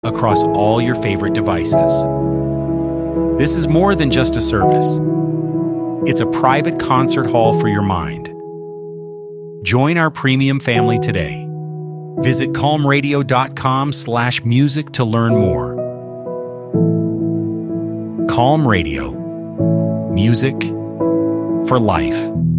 across all your favorite devices. This is more than just a service. It's a private concert hall for your mind. Join our premium family today. Visit calmradio.com/music to learn more. Calm Radio. Music for life.